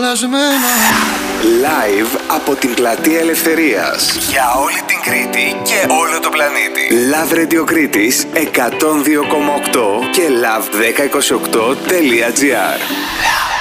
χαλασμένα. Live από την Πλατεία Ελευθερίας. Για όλη την Κρήτη και όλο το πλανήτη. Love Radio Κρήτης 102,8 και love1028.gr.